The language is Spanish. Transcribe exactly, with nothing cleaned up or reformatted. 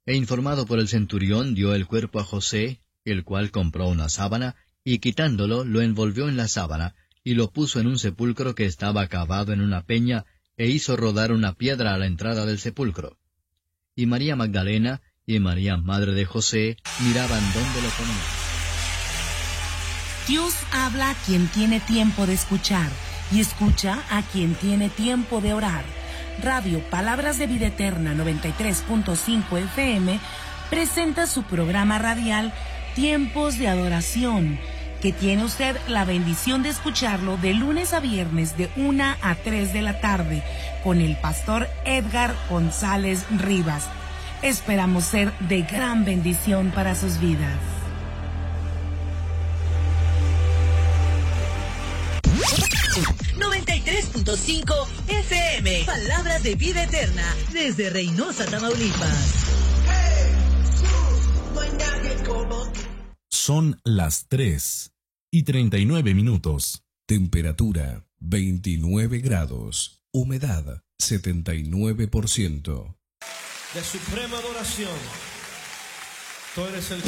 E informado por el centurión, dio el cuerpo a José, el cual compró una sábana, y quitándolo, lo envolvió en la sábana, y lo puso en un sepulcro que estaba cavado en una peña, e hizo rodar una piedra a la entrada del sepulcro. Y María Magdalena y María, madre de José, miraban dónde lo ponían. Dios habla a quien tiene tiempo de escuchar, y escucha a quien tiene tiempo de orar. Radio Palabras de Vida Eterna noventa y tres punto cinco F M presenta su programa radial Tiempos de Adoración, que tiene usted la bendición de escucharlo de lunes a viernes de una a tres de la tarde con el pastor Edgar González Rivas. Esperamos ser de gran bendición para sus vidas. noventa y tres punto cinco F M, Palabras de Vida Eterna, desde Reynosa, Tamaulipas. Son las tres y treinta y nueve minutos. Temperatura veintinueve grados. Humedad setenta y nueve por ciento. De suprema adoración. Tú eres el